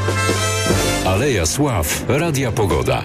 Aleja Sław, Radia Pogoda.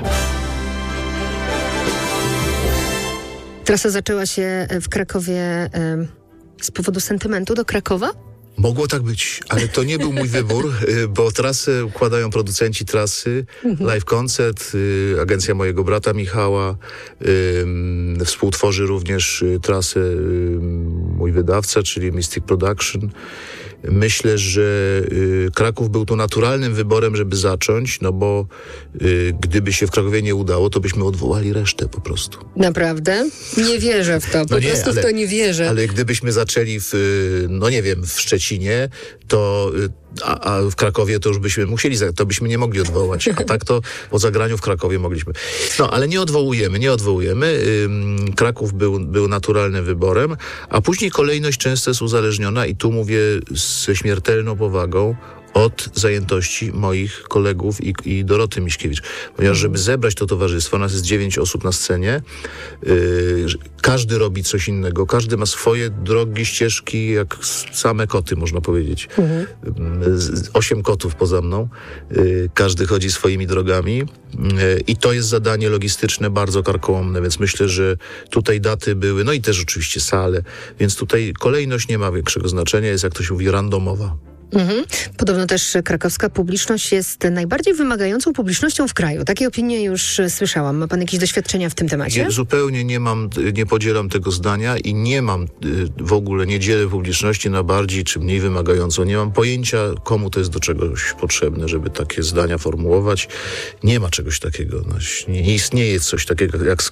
Trasa zaczęła się w Krakowie z powodu sentymentu do Krakowa? Mogło tak być, ale to nie był mój wybór, bo trasę układają producenci trasy, Live Concert, agencja mojego brata Michała, współtworzy również trasę mój wydawca, czyli Mystic Production. Myślę, że Kraków był tu naturalnym wyborem, żeby zacząć, no bo gdyby się w Krakowie nie udało, to byśmy odwołali resztę po prostu. Naprawdę? Nie wierzę w to, w to nie wierzę. Ale gdybyśmy zaczęli w Szczecinie, to a w Krakowie to już byśmy musieli, to byśmy nie mogli odwołać, a tak to po zagraniu w Krakowie mogliśmy. No, ale nie odwołujemy. Kraków był naturalnym wyborem, a później kolejność często jest uzależniona i tu mówię ze śmiertelną powagą od zajętości moich kolegów i Doroty Miśkiewicz. Ponieważ żeby zebrać to towarzystwo, nas jest 9 osób na scenie, każdy robi coś innego, każdy ma swoje drogi, ścieżki, jak same koty, można powiedzieć. 8 kotów poza mną, każdy chodzi swoimi drogami i to jest zadanie logistyczne bardzo karkołomne, więc myślę, że tutaj daty były, no i też oczywiście sale, więc tutaj kolejność nie ma większego znaczenia, jest, jak to się mówi, randomowa. Podobno też krakowska publiczność jest najbardziej wymagającą publicznością w kraju. Takie opinie już słyszałam. Ma pan jakieś doświadczenia w tym temacie? Zupełnie nie podzielam tego zdania i nie mam w ogóle, nie dzielę publiczności na bardziej czy mniej wymagającą. Nie mam pojęcia, komu to jest do czegoś potrzebne, żeby takie zdania formułować. Nie ma czegoś takiego. Nie istnieje coś takiego jak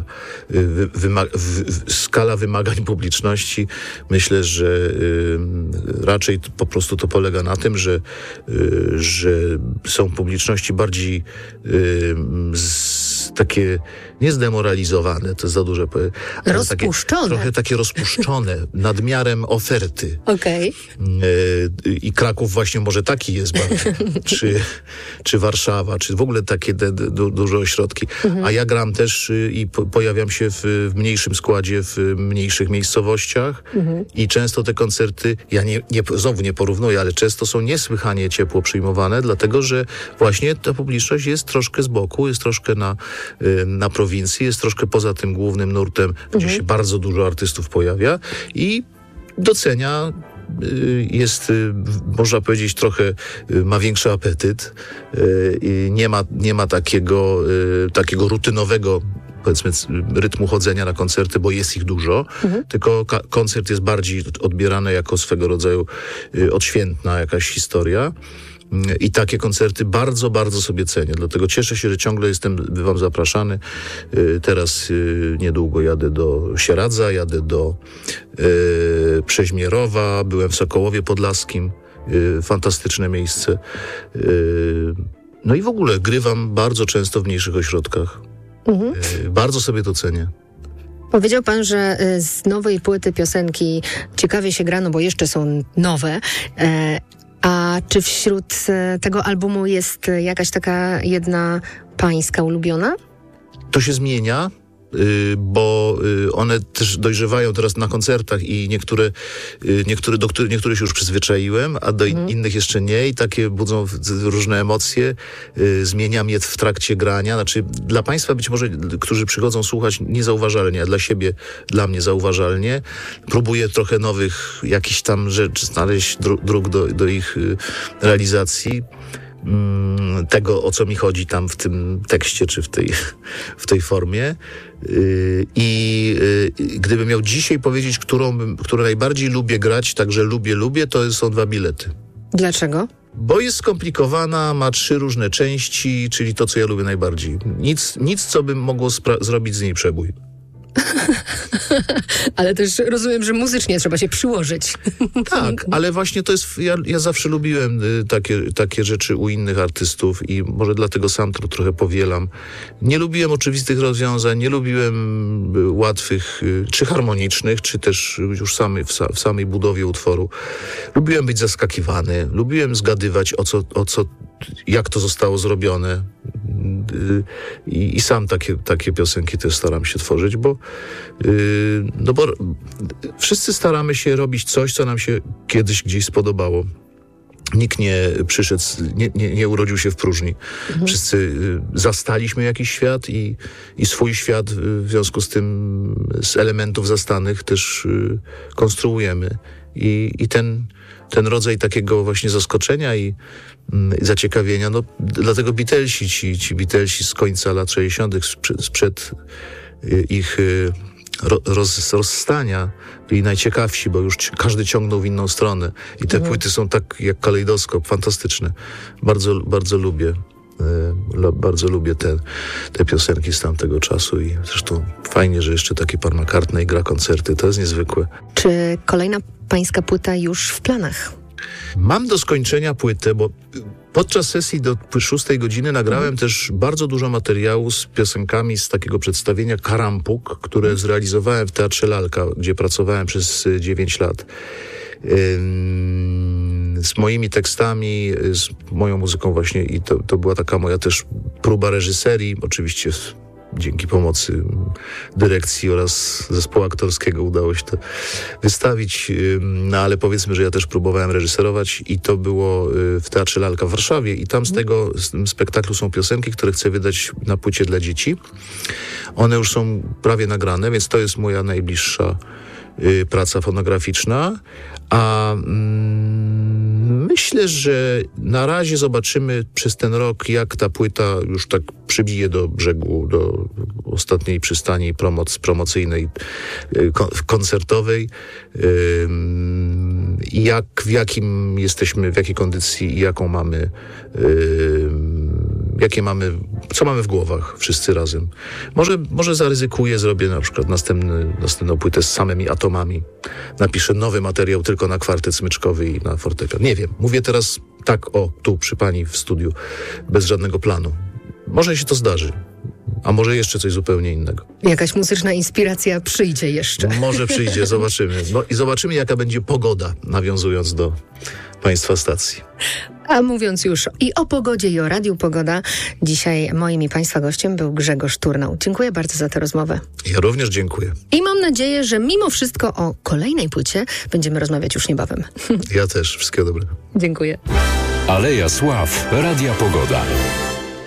skala wymagań publiczności. Myślę, że raczej po prostu to polega na tym, że są publiczności bardziej takie nie zdemoralizowane, to jest za duże, ale rozpuszczone. Trochę takie rozpuszczone, nadmiarem oferty. Okej. I Kraków właśnie może taki jest bardzo. Czy Warszawa, czy w ogóle takie duże ośrodki. A ja gram też i pojawiam się w mniejszym składzie, w mniejszych miejscowościach i często te koncerty, ja znowu nie porównuję, ale często są niesłychanie ciepło przyjmowane, dlatego że właśnie ta publiczność jest troszkę z boku, jest troszkę na prowincji, jest troszkę poza tym głównym nurtem, gdzie się bardzo dużo artystów pojawia i docenia, jest, można powiedzieć, trochę ma większy apetyt i nie ma takiego rutynowego, powiedzmy, rytmu chodzenia na koncerty, bo jest ich dużo, tylko koncert jest bardziej odbierany jako swego rodzaju odświętna jakaś historia. I takie koncerty bardzo, bardzo sobie cenię. Dlatego cieszę się, że ciągle bywam zapraszany. Teraz niedługo jadę do Sieradza, jadę do Przeźmierowa, byłem w Sokołowie Podlaskim. Fantastyczne miejsce. No i w ogóle grywam bardzo często w mniejszych ośrodkach. Bardzo sobie to cenię. Powiedział pan, że z nowej płyty piosenki ciekawie się gra, no bo jeszcze są nowe. A czy wśród tego albumu jest jakaś taka jedna pańska ulubiona? To się zmienia, bo one też dojrzewają teraz na koncertach i do niektórych już przyzwyczaiłem, a do innych jeszcze nie i takie budzą różne emocje. Zmieniam je w trakcie grania. Znaczy dla państwa być może, którzy przychodzą słuchać, niezauważalnie, a dla siebie, dla mnie zauważalnie. Próbuję trochę nowych jakichś tam rzeczy znaleźć, dróg do ich realizacji. Tego, o co mi chodzi tam w tym tekście, czy w tej formie. I gdybym miał dzisiaj powiedzieć, którą najbardziej lubię grać, także lubię, to są 2 bilety. Dlaczego? Bo jest skomplikowana, ma 3 różne części, czyli to, co ja lubię najbardziej. Nic co by mogło zrobić z niej przebój. Ale też rozumiem, że muzycznie trzeba się przyłożyć. Tak, ale właśnie to jest... Ja zawsze lubiłem takie rzeczy u innych artystów i może dlatego sam to trochę powielam. Nie lubiłem oczywistych rozwiązań, nie lubiłem łatwych, czy harmonicznych, czy też już w samej budowie utworu. Lubiłem być zaskakiwany, lubiłem zgadywać jak to zostało zrobione. I sam takie piosenki też staram się tworzyć, bo wszyscy staramy się robić coś, co nam się kiedyś gdzieś spodobało. Nikt nie przyszedł, nie urodził się w próżni. Wszyscy zastaliśmy jakiś świat i swój świat w związku z tym z elementów zastanych też konstruujemy. I ten rodzaj takiego właśnie zaskoczenia i zaciekawienia, no dlatego Beatlesi, ci Beatlesi z końca lat 60., sprzed ich rozstania byli najciekawsi, bo już każdy ciągnął w inną stronę. I te płyty są tak jak kalejdoskop, fantastyczne. Bardzo, bardzo lubię. Bardzo lubię te piosenki z tamtego czasu i zresztą fajnie, że jeszcze taki Paul McCartney gra koncerty. To jest niezwykłe. Czy kolejna pańska płyta już w planach? Mam do skończenia płytę, bo podczas sesji do 6 godziny nagrałem też bardzo dużo materiału z piosenkami z takiego przedstawienia Karampuk, które zrealizowałem w Teatrze Lalka, gdzie pracowałem przez 9 lat. Z moimi tekstami, z moją muzyką właśnie i to była taka moja też próba reżyserii, oczywiście dzięki pomocy dyrekcji oraz zespołu aktorskiego udało się to wystawić, no ale powiedzmy, że ja też próbowałem reżyserować i to było w Teatrze Lalka w Warszawie i tam z tego spektaklu są piosenki, które chcę wydać na płycie dla dzieci. One już są prawie nagrane, więc to jest moja najbliższa praca fonograficzna, a myślę, że na razie zobaczymy przez ten rok, jak ta płyta już tak przybije do brzegu, do ostatniej przystani promocyjnej, koncertowej i w jakim jesteśmy, w jakiej kondycji i jaką mamy, co mamy w głowach wszyscy razem. Może zaryzykuję, zrobię na przykład następną płytę z samymi atomami. Napiszę nowy materiał tylko na kwartet smyczkowy i na fortepian. Nie wiem. Mówię teraz tak, tu przy pani w studiu, bez żadnego planu. Może się to zdarzy. A może jeszcze coś zupełnie innego. Jakaś muzyczna inspiracja przyjdzie jeszcze. Może przyjdzie, zobaczymy. No i zobaczymy, jaka będzie pogoda, nawiązując do państwa stacji. A mówiąc już i o pogodzie, i o Radiu Pogoda, dzisiaj moim i państwa gościem był Grzegorz Turnał. Dziękuję bardzo za tę rozmowę. Ja również dziękuję. I mam nadzieję, że mimo wszystko o kolejnej płycie będziemy rozmawiać już niebawem. Ja też. Wszystkiego dobrego. Dziękuję. Aleja Sław, Radia Pogoda.